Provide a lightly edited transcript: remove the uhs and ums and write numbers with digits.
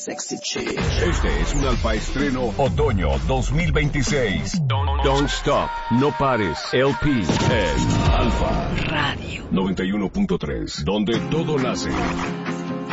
sexy chick. Este es un alfa estreno otoño 2026. Don't Stop, no pares. LP es Alfa Radio 91.3, donde todo nace.